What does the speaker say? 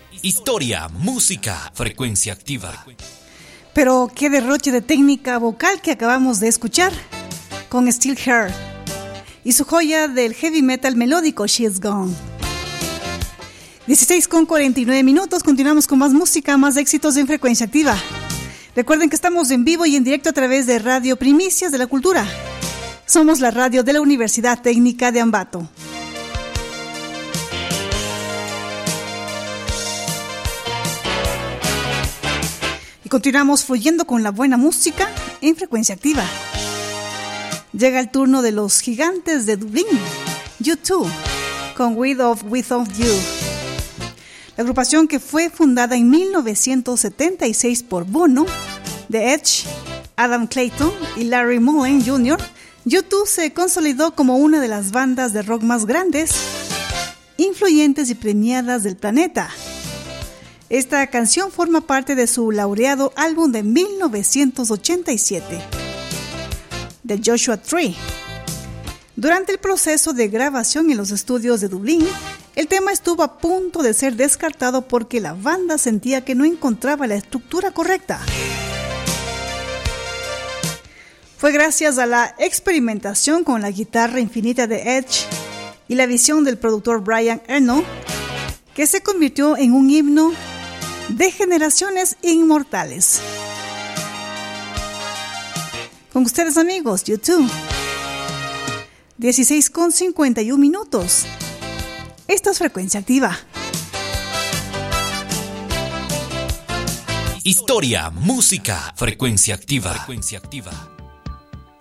Historia, música, frecuencia activa. Pero qué derroche de técnica vocal que acabamos de escuchar con Steel Hair y su joya del heavy metal melódico She's Gone. 16:49, continuamos con más música, más éxitos en frecuencia activa. Recuerden que estamos en vivo y en directo a través de Radio Primicias de la Cultura. Somos la radio de la Universidad Técnica de Ambato. Y continuamos fluyendo con la buena música en frecuencia activa. Llega el turno de los gigantes de Dublín, U2, con Without You. La agrupación que fue fundada en 1976 por Bono, The Edge, Adam Clayton y Larry Mullen Jr., U2 se consolidó como una de las bandas de rock más grandes, influyentes y premiadas del planeta. Esta canción forma parte de su laureado álbum de 1987, The Joshua Tree. Durante el proceso de grabación en los estudios de Dublín, el tema estuvo a punto de ser descartado porque la banda sentía que no encontraba la estructura correcta. Fue gracias a la experimentación con la guitarra infinita de Edge y la visión del productor Brian Eno que se convirtió en un himno de generaciones inmortales. Con ustedes, amigos, U2. 16:51. Esto es frecuencia activa. Historia, música, frecuencia activa. Frecuencia activa.